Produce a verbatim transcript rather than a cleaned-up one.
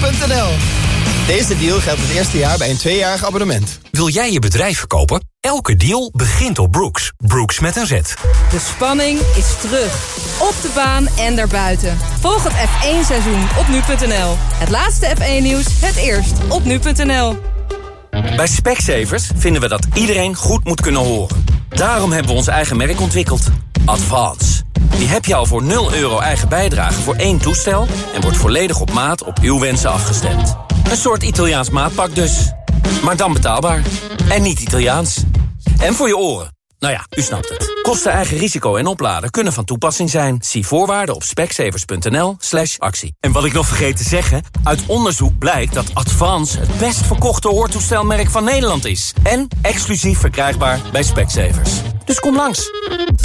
punt n l. Deze deal geldt het eerste jaar bij een tweejarig abonnement. Wil jij je bedrijf verkopen? Elke deal begint op Brooks. Brooks met een Z. De spanning is terug. Op de baan en daarbuiten. Volg het F één seizoen op nu punt n l. Het laatste F één nieuws, het eerst op nu punt n l. Bij Specsavers vinden we dat iedereen goed moet kunnen horen. Daarom hebben we ons eigen merk ontwikkeld. Advance. Die heb je al voor nul euro eigen bijdrage voor één toestel... en wordt volledig op maat op uw wensen afgestemd. Een soort Italiaans maatpak dus. Maar dan betaalbaar. En niet Italiaans. En voor je oren. Nou ja, u snapt het. Kosten, eigen risico en opladen kunnen van toepassing zijn. Zie voorwaarden op specsavers punt n l slash actie. En wat ik nog vergeet te zeggen... uit onderzoek blijkt dat Advance het best verkochte hoortoestelmerk van Nederland is. En exclusief verkrijgbaar bij Specsavers. Dus kom langs.